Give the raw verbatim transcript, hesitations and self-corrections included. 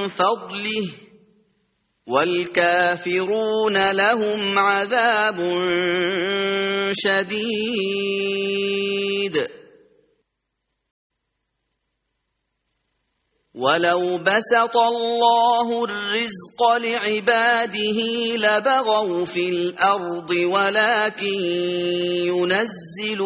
فضله والكافرون لهم عذاب شديد. ولو بسط الله الرزق لعباده لبغوا في الأرض ولكن ينزل